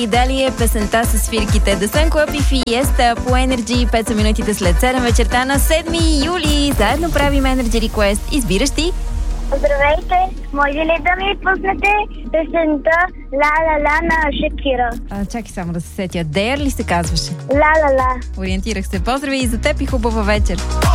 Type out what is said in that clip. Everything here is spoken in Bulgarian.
И дали е песента с свирките The Sun Club и Fiesta по Energy. 5 са минутите след 7 вечерта на 7 юли. Заедно правим Energy Request. Избираш ти? Здравейте! Може ли да ми пуснете песента Ла Ла Ла на Шакира? Чакай само да се сетя. Dare ли се казваше? Ла Ла Ла. Ориентирах се. Поздрави и за теб и хубава вечер.